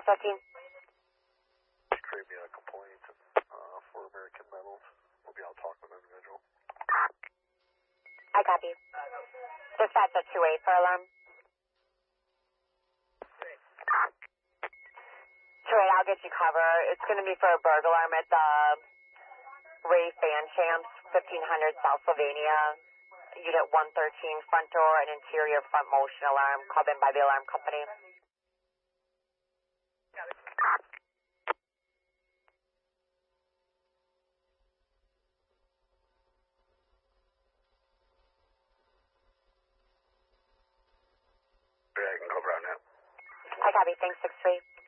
515. Trivia complaint for American Metals. We'll be out talking with an individual. I copy. Dispatch at 28 for alarm. 28, I'll get you cover. It's going to be for a burglar alarm at the Ray Fan Champs, 1500 South Sylvania. Unit 113, front door and interior front motion alarm, called in by the alarm company. Yeah, I can cover on that. I copy, thanks, 6-3.